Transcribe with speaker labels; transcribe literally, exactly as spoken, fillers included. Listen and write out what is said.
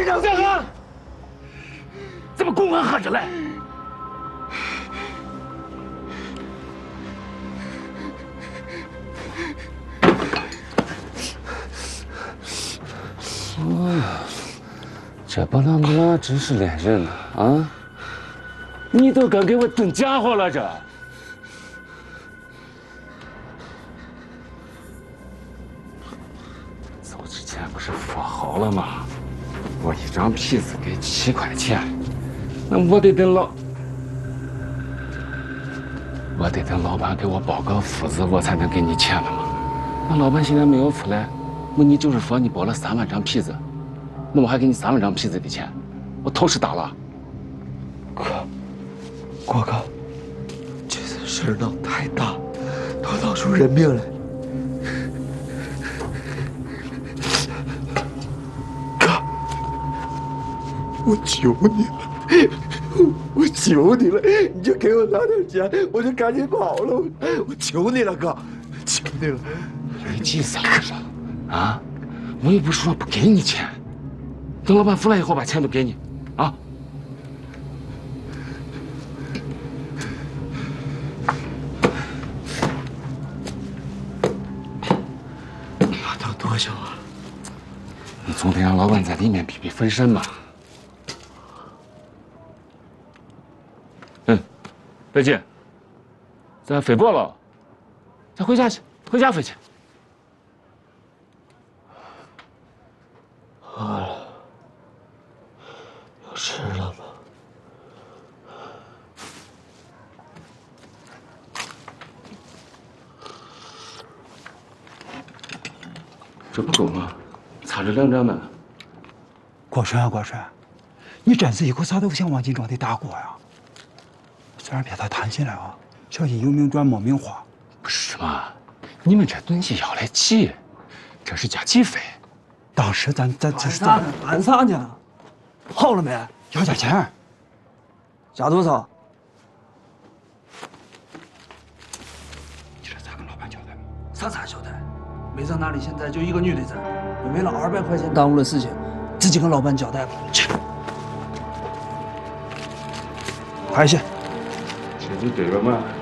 Speaker 1: 让这个，怎么公安喊着来？
Speaker 2: 哦，这不啷不啷真是恋人呐啊！你都敢给我炖家伙了这？走之前不是说好了吗？我一张皮子给七块钱，那我得等老，我得等老板给我包个夫子，我才能给你钱了嘛。那老板现在没有出来，那你就是说你包了三万张皮子，那我还给你三万张皮子的钱，我头是大了。
Speaker 3: 哥，郭哥，这次事闹太大，都闹出人命来。哥，我求你了，我求你了，你就给我拿点钱，我就赶紧跑了。我求你了，哥，求你了。
Speaker 2: 你急啥子啊？我又不是说不给你钱，等老板出来以后把钱都给你，啊？
Speaker 3: 要等多久啊？
Speaker 2: 你总得让老板在里面避避分身嘛。嗯，北京，咱飞过了，咱回家去，回家飞去。
Speaker 3: 饿了，有吃的吗？
Speaker 2: 这不够吗？差这两张呢。
Speaker 4: 国顺啊，国顺，你真是一口啥都不想往进装的大锅呀！虽然别太贪心了啊，小心有名转没名花。
Speaker 2: 不是嘛？你们这东西要来急，这是加急费。
Speaker 4: 当时咱咱这是
Speaker 5: 干啥呢？干啥呢？好了没？
Speaker 4: 要加钱，
Speaker 5: 加多少？
Speaker 4: 你这咋跟老板交代？
Speaker 5: 啥咋交代？没在那里，现在就一个女的在，因为那二百块钱耽误了事情，自己跟老板交代吧。去，
Speaker 4: 快些！
Speaker 2: 这就对了嘛。